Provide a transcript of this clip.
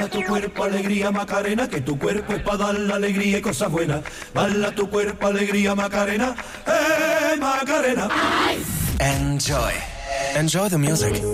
Baila tu cuerpo, alegría, Macarena, que tu cuerpo es para dar la alegría y cosas buenas. Baila tu cuerpo, alegría, Macarena, Macarena. Enjoy the music.